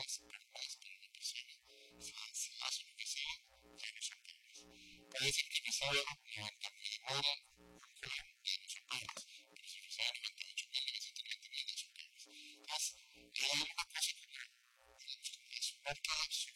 hace lo que sea, ya no son pobres. Parece que empezaron 90.000 ahora, ya no son pobres, pero si empezaron 98.999 no son pobres. Entonces, hay alguna cosa como, digamos, como las marcas